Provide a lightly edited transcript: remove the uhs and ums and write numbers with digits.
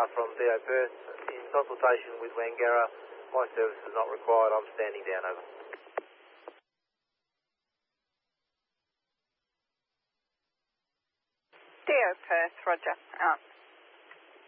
from DO Perth. In consultation with Wangara, my service is not required. I'm standing down, over. DO Perth, roger, out.